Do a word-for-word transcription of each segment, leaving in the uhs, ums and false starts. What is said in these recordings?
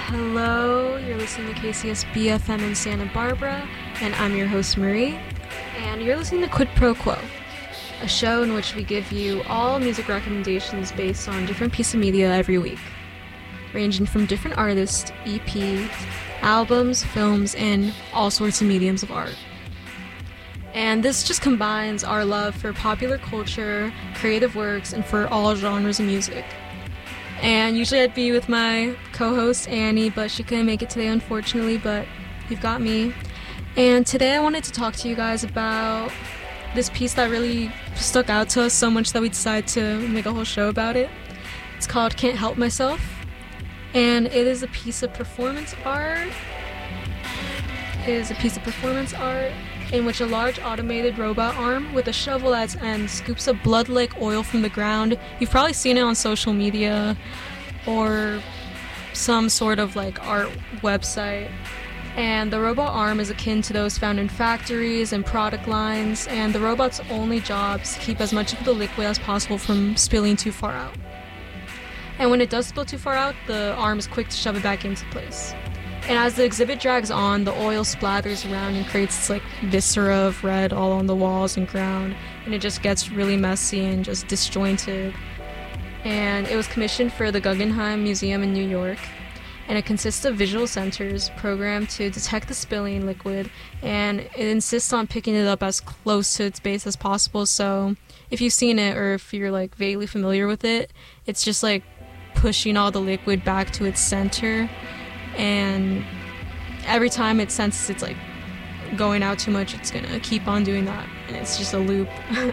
Hello, you're listening to K C S B F M in Santa Barbara, and I'm your host Marie, and you're listening to Quid Pro Quo, a show in which we give you all music recommendations based on different pieces of media every week, ranging from different artists, E Ps, albums, films, and all sorts of mediums of art. And this just combines our love for popular culture, creative works, and for all genres of music. And usually I'd be with my co-host Annie, but she couldn't make it today unfortunately, but you've got me. And today I wanted to talk to you guys about this piece that really stuck out to us so much that we decided to make a whole show about it. It's called Can't Help Myself, and it is a piece of performance art. It is a piece of performance art in which a large automated robot arm with a shovel at its end scoops up blood-like oil from the ground. You've probably seen it on social media or some sort of like art website. And the robot arm is akin to those found in factories and product lines, and the robot's only job is to keep as much of the liquid as possible from spilling too far out. And when it does spill too far out, the arm is quick to shove it back into place. And as the exhibit drags on, the oil splatters around and creates this like viscera of red all on the walls and ground, and it just gets really messy and just disjointed. And it was commissioned for the Guggenheim Museum in New York, and it consists of visual sensors programmed to detect the spilling liquid, and it insists on picking it up as close to its base as possible. So if you've seen it or if you're like vaguely familiar with it, it's just like pushing all the liquid back to its center. And every time it senses it's like going out too much, it's gonna keep on doing that, and it's just a loop.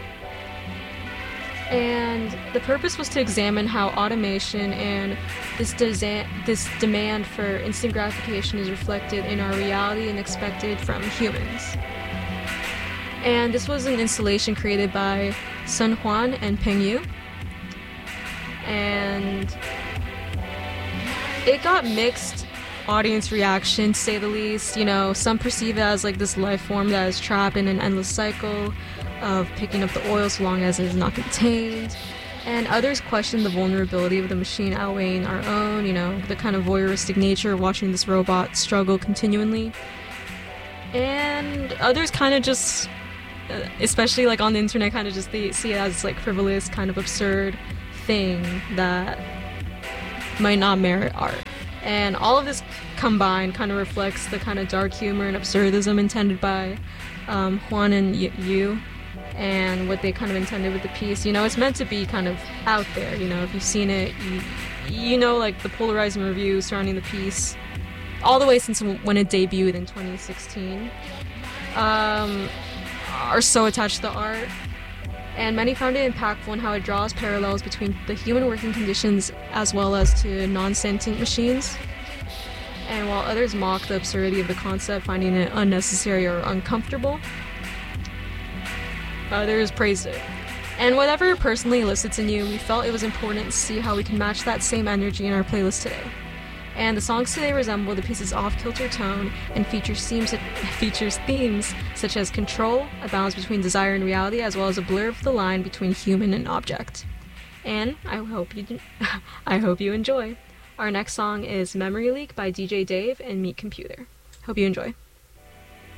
And the purpose was to examine how automation and this desa- this demand for instant gratification is reflected in our reality and expected from humans. And this was an installation created by Sun Huan and Peng Yu, and it got mixed audience reaction, to say the least. You know, some perceive it as like this life form that is trapped in an endless cycle of picking up the oil so long as it is not contained, and others question the vulnerability of the machine outweighing our own, you know, the kind of voyeuristic nature of watching this robot struggle continually. And others kind of just, especially like on the internet, kind of just they see it as like frivolous, kind of absurd thing that might not merit art. And all of this combined kind of reflects the kind of dark humor and absurdism intended by um, Huan and Yu, and what they kind of intended with the piece. You know, it's meant to be kind of out there. You know, if you've seen it, you, you know, like the polarizing reviews surrounding the piece, all the way since when it debuted in twenty sixteen, um, are so attached to the art. And many found it impactful in how it draws parallels between the human working conditions as well as to non-sentient machines. And while others mock the absurdity of the concept, finding it unnecessary or uncomfortable, others praised it. And whatever personally elicits in you, we felt it was important to see how we can match that same energy in our playlist today. And the songs today resemble the piece's off-kilter tone and features themes, features themes such as control, a balance between desire and reality, as well as a blur of the line between human and object. And I hope you I hope you enjoy. Our next song is Memory Leak by D J Dave and Meat Computer. Hope you enjoy.